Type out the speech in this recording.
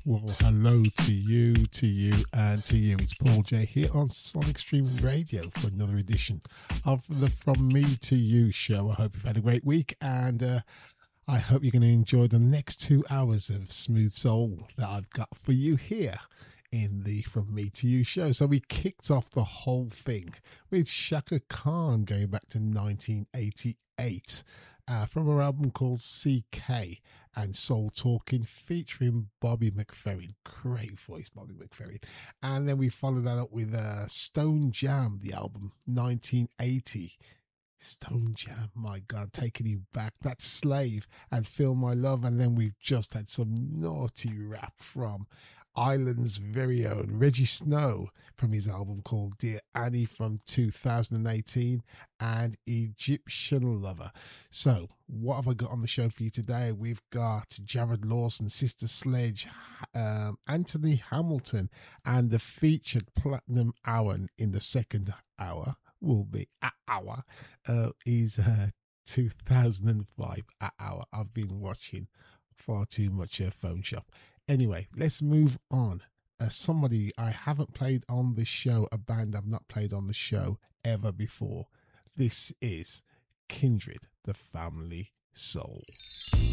Well, hello to you, and to you. It's Paul J here on Sonic Stream Radio for another edition of the From Me to You show. I hope you've had a great week, and I hope you're going to enjoy the next 2 hours of smooth soul that I've got for you here in the From Me to You show. So we kicked off the whole thing with Chaka Khan going back to 1988 from her album called CK and Soul Talking, featuring Bobby McFerrin. Great voice, Bobby McFerrin. And then we followed that up with Stone Jam, the album 1980. Stone Jam, my God, taking you back. That's Slave and Feel My Love. And then we've just had some naughty rap from Ireland's very own Reggie Snow from his album called Dear Annie from 2018 and Egyptian Lover. So what have I got on the show for you today? We've got Jared Lawson, Sister Sledge, Anthony Hamilton, and the featured Platinum Hour in the second hour will be hour is 2005 hour. I've been watching far too much Phone Shop. Anyway, let's move on. Somebody I haven't played on the show, a band I've not played on the show ever before. This is Kindred, the Family Soul.